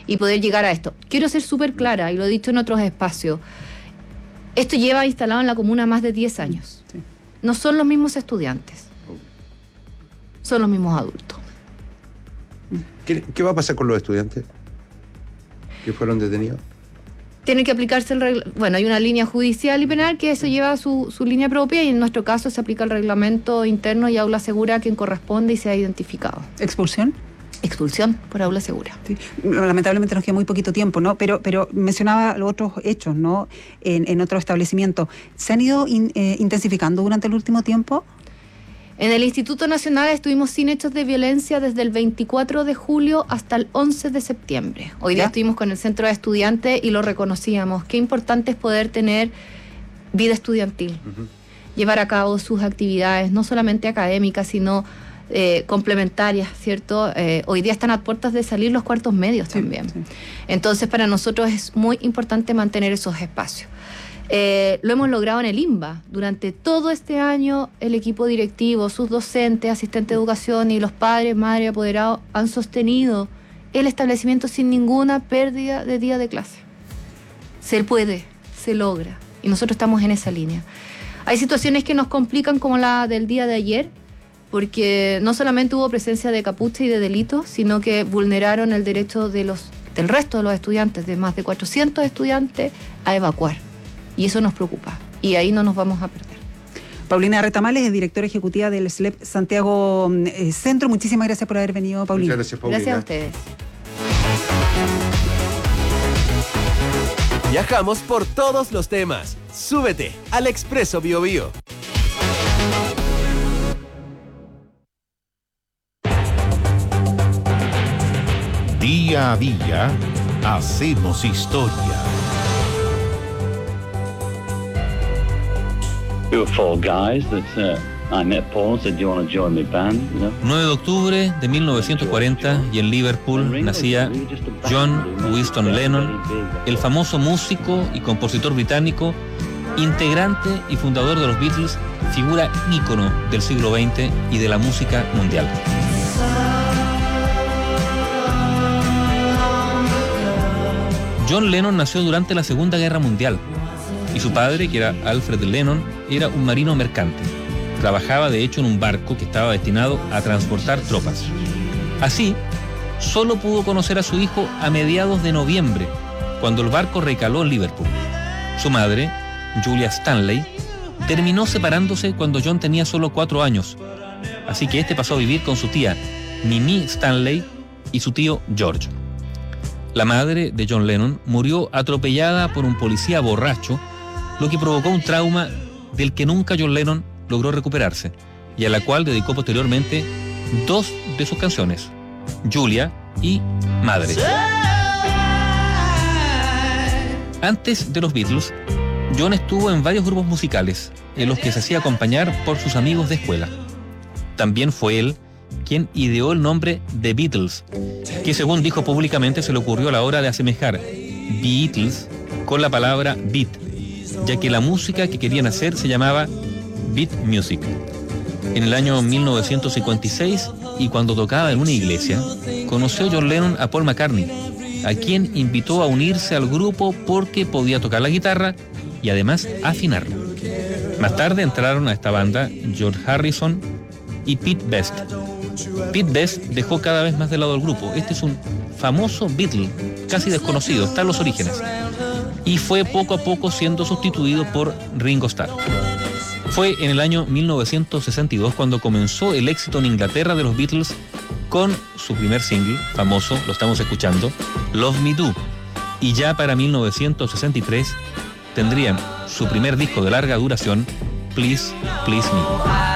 y poder llegar a esto. Quiero ser súper clara, y lo he dicho en otros espacios, esto lleva instalado en la comuna más de 10 años. Sí. No son los mismos estudiantes, son los mismos adultos. ¿Qué va a pasar con los estudiantes que fueron detenidos? Tiene que aplicarse bueno, hay una línea judicial y penal que eso lleva su línea propia, y en nuestro caso se aplica el reglamento interno y aula segura a quien corresponde y se ha identificado. ¿Expulsión? Expulsión por aula segura. Sí. Lamentablemente nos queda muy poquito tiempo, ¿no? Pero mencionaba los otros hechos, ¿no? En otro establecimiento. ¿Se han ido intensificando durante el último tiempo? En el Instituto Nacional estuvimos sin hechos de violencia desde el 24 de julio hasta el 11 de septiembre. Hoy día estuvimos con el centro de estudiantes y lo reconocíamos. Qué importante es poder tener vida estudiantil, llevar a cabo sus actividades, no solamente académicas, sino complementarias, ¿cierto? Hoy día están a puertas de salir los cuartos medios también. Sí. Entonces, para nosotros es muy importante mantener esos espacios. Lo hemos logrado en el INBA. Durante todo este año, el equipo directivo, sus docentes, asistentes de educación y los padres, madres, apoderados han sostenido el establecimiento sin ninguna pérdida de día de clase. Se puede, se logra, y nosotros estamos en esa línea. Hay situaciones que nos complican, como la del día de ayer, porque no solamente hubo presencia de capucha y de delitos, sino que vulneraron el derecho del resto de los estudiantes, de más de 400 estudiantes, a evacuar. Y eso nos preocupa, y ahí no nos vamos a perder. Paulina Retamales, directora ejecutiva del SLEP Santiago Centro. Muchísimas gracias por haber venido, Paulina. Muchas gracias, Paulina. Gracias a ustedes. Viajamos por todos los temas. Súbete al Expreso BioBio. Día a día, hacemos historia. We were four guys that I met Paul, said, "Do you want to join my band?" You know? 9 de octubre de 1940 y en Liverpool nacía John Winston Lennon, el famoso músico y compositor británico, integrante y fundador de los Beatles, figura ícono del siglo XX y de la música mundial. John Lennon nació durante la Segunda Guerra Mundial y su padre, que era Alfred Lennon, era un marino mercante. Trabajaba de hecho en un barco que estaba destinado a transportar tropas. Así, solo pudo conocer a su hijo a mediados de noviembre, cuando el barco recaló en Liverpool. Su madre, Julia Stanley, terminó separándose cuando John tenía solo 4 años. Así que este pasó a vivir con su tía, Mimi Stanley, y su tío George. La madre de John Lennon murió atropellada por un policía borracho, lo que provocó un trauma del que nunca John Lennon logró recuperarse, y a la cual dedicó posteriormente 2 de sus canciones, Julia y Madre. Antes de los Beatles, John estuvo en varios grupos musicales, en los que se hacía acompañar por sus amigos de escuela. También fue él quien ideó el nombre The Beatles, que según dijo públicamente se le ocurrió a la hora de asemejar Beatles con la palabra beat, ya que la música que querían hacer se llamaba beat music. En el año 1956, y cuando tocaba en una iglesia, conoció John Lennon a Paul McCartney, a quien invitó a unirse al grupo porque podía tocar la guitarra y además afinar. Más tarde entraron a esta banda George Harrison y Pete Best. Pete Best dejó cada vez más de lado el grupo. Este es un famoso Beatle, casi desconocido, está en los orígenes, y fue poco a poco siendo sustituido por Ringo Starr. Fue en el año 1962 cuando comenzó el éxito en Inglaterra de los Beatles con su primer single, famoso, lo estamos escuchando, Love Me Do, y ya para 1963 tendrían su primer disco de larga duración, Please, Please Me.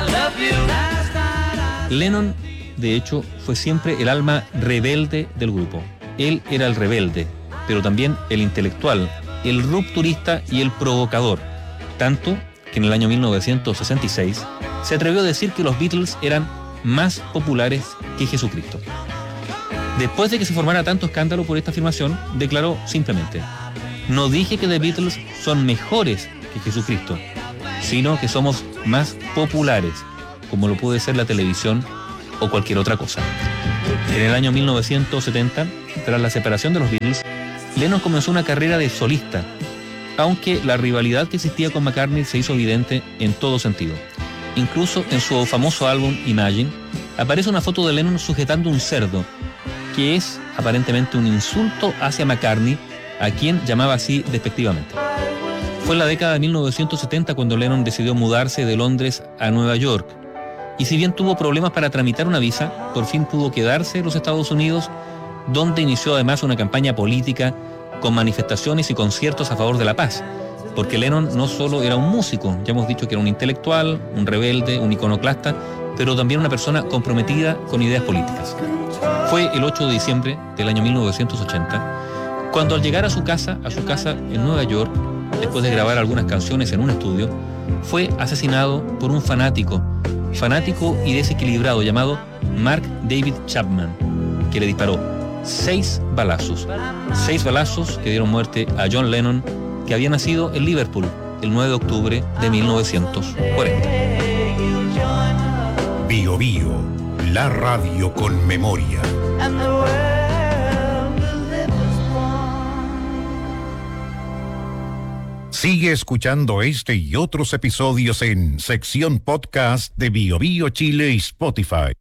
Lennon, de hecho, fue siempre el alma rebelde del grupo. Él era el rebelde, pero también el intelectual, el rupturista y el provocador, tanto que en el año 1966 se atrevió a decir que los Beatles eran más populares que Jesucristo. Después de que se formara tanto escándalo por esta afirmación, declaró simplemente: no dije que The Beatles son mejores que Jesucristo, sino que somos más populares, como lo puede ser la televisión o cualquier otra cosa. En el año 1970, tras la separación de los Beatles, Lennon comenzó una carrera de solista, aunque la rivalidad que existía con McCartney se hizo evidente en todo sentido. Incluso en su famoso álbum Imagine, aparece una foto de Lennon sujetando un cerdo, que es aparentemente un insulto hacia McCartney, a quien llamaba así despectivamente. Fue en la década de 1970 cuando Lennon decidió mudarse de Londres a Nueva York, y si bien tuvo problemas para tramitar una visa, por fin pudo quedarse en los Estados Unidos, donde inició además una campaña política con manifestaciones y conciertos a favor de la paz, porque Lennon no solo era un músico, ya hemos dicho que era un intelectual, un rebelde, un iconoclasta, pero también una persona comprometida con ideas políticas. Fue el 8 de diciembre del año 1980, cuando al llegar a su casa en Nueva York, después de grabar algunas canciones en un estudio, fue asesinado por un fanático y desequilibrado llamado Mark David Chapman, que le disparó 6 balazos que dieron muerte a John Lennon, que había nacido en Liverpool el 9 de octubre de 1940. Bio Bio, la radio con memoria. Sigue escuchando este y otros episodios en sección podcast de Bio Bio Chile y Spotify.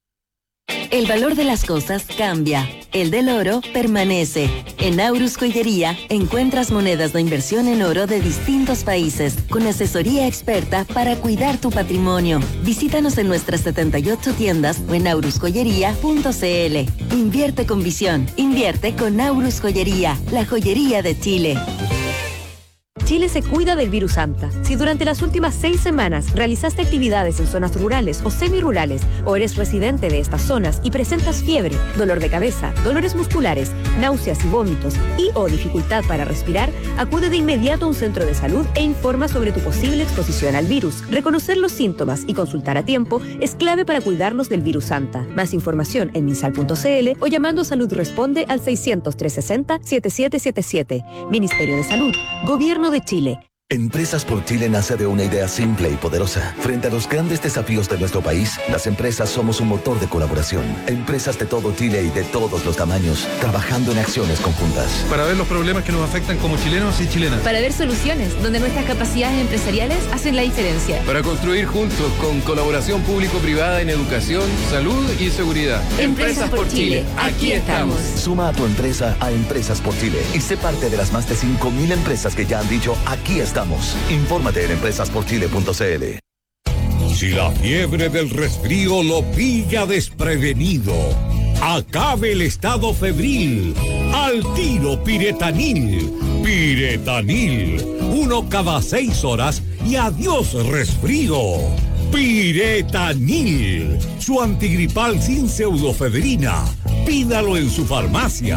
El valor de las cosas cambia. El del oro permanece. En Aurus Joyería encuentras monedas de inversión en oro de distintos países, con asesoría experta para cuidar tu patrimonio. Visítanos en nuestras 78 tiendas o en aurusjoyería.cl. Invierte con visión. Invierte con Aurus Joyería, la joyería de Chile. Chile se cuida del virus Anta. Si durante las últimas 6 semanas realizaste actividades en zonas rurales o semirurales, o eres residente de estas zonas y presentas fiebre, dolor de cabeza, dolores musculares, náuseas y vómitos o dificultad para respirar, acude de inmediato a un centro de salud e informa sobre tu posible exposición al virus. Reconocer los síntomas y consultar a tiempo es clave para cuidarnos del virus Anta. Más información en minsal.cl o llamando a Salud Responde al 600-360-7777. Ministerio de Salud, Gobierno de Chile. Empresas por Chile nace de una idea simple y poderosa. Frente a los grandes desafíos de nuestro país, las empresas somos un motor de colaboración. Empresas de todo Chile y de todos los tamaños, trabajando en acciones conjuntas. Para ver los problemas que nos afectan como chilenos y chilenas. Para ver soluciones donde nuestras capacidades empresariales hacen la diferencia. Para construir juntos con colaboración público-privada en educación, salud y seguridad. Empresas por Chile, aquí estamos. Suma a tu empresa a Empresas por Chile y sé parte de las más de 5.000 empresas que ya han dicho aquí estamos. Infórmate en empresasporchile.cl. Si la fiebre del resfrío lo pilla desprevenido, acabe el estado febril. Al tiro Piretanil. Piretanil. 1 cada 6 horas y adiós resfrío. Piretanil. Su antigripal sin pseudofebrina. Pídalo en su farmacia.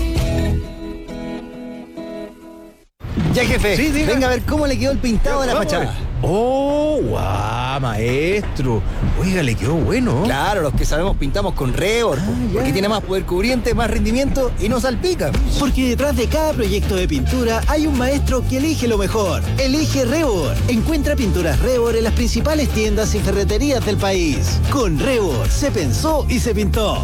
Ya, jefe, sí, venga a ver cómo le quedó el pintado de la fachada. ¡Oh, guau, maestro! Oiga, le quedó bueno. Claro, los que sabemos pintamos con Rebord, porque tiene más poder cubriente, más rendimiento y no salpica. Porque detrás de cada proyecto de pintura hay un maestro que elige lo mejor. Elige Rebord. Encuentra pinturas Rebord en las principales tiendas y ferreterías del país. Con Rebord se pensó y se pintó.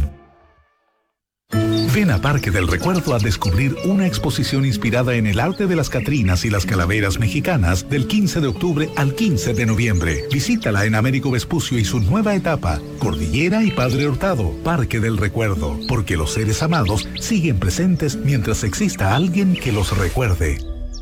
Ven a Parque del Recuerdo a descubrir una exposición inspirada en el arte de las Catrinas y las calaveras mexicanas del 15 de octubre al 15 de noviembre. Visítala en Américo Vespucio y su nueva etapa, Cordillera y Padre Hurtado. Parque del Recuerdo, porque los seres amados siguen presentes mientras exista alguien que los recuerde.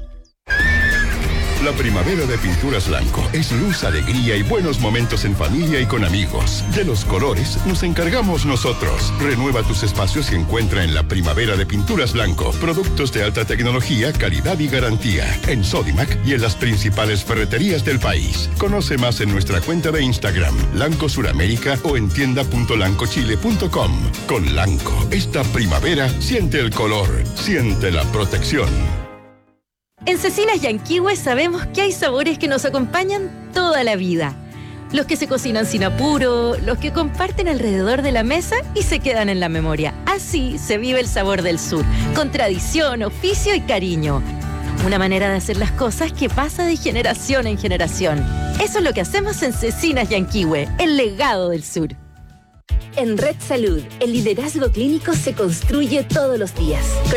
La primavera de Pinturas Blanco es luz, alegría y buenos momentos en familia y con amigos. De los colores nos encargamos nosotros. Renueva tus espacios y encuentra en la primavera de Pinturas Blanco productos de alta tecnología, calidad y garantía. En Sodimac y en las principales ferreterías del país. Conoce más en nuestra cuenta de Instagram, Lanco Suramérica, o en tienda.lancochile.com. Con Lanco, esta primavera siente el color, siente la protección. En Cecinas Yanquihue sabemos que hay sabores que nos acompañan toda la vida. Los que se cocinan sin apuro, los que comparten alrededor de la mesa y se quedan en la memoria. Así se vive el sabor del sur, con tradición, oficio y cariño. Una manera de hacer las cosas que pasa de generación en generación. Eso es lo que hacemos en Cecinas Yanquihue, el legado del sur. En Red Salud, el liderazgo clínico se construye todos los días.